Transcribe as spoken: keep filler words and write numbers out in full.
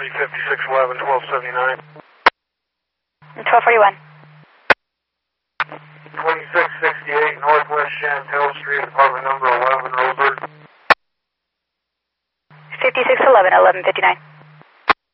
thirty, fifty-six eleven, twelve seventy-nine. twelve forty-one. twenty-six sixty-eight Northwest Chantel Street, apartment number eleven, Roseburg. fifty-six eleven, eleven fifty-nine.